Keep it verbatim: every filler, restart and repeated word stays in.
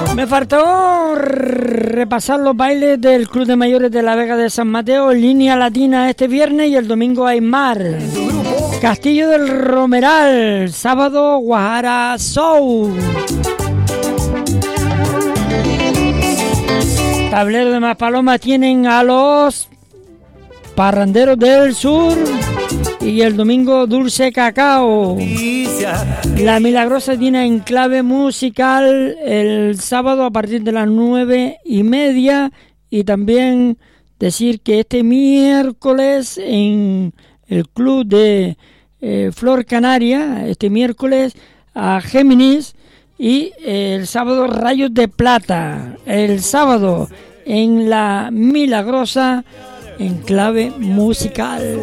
Me faltó repasar los bailes del Club de Mayores de la Vega de San Mateo, Línea Latina este viernes y el domingo Aymar. Castillo del Romeral, sábado Guajara Show. Tablero de Maspalomas tienen a los Parranderos del Sur y el domingo Dulce Cacao. La Milagrosa tiene enclave musical el sábado a partir de las nueve y media. Y también decir que este miércoles en el club de eh, Flor Canaria, este miércoles a Géminis, y eh, el sábado Rayos de Plata. El sábado en la Milagrosa, enclave musical.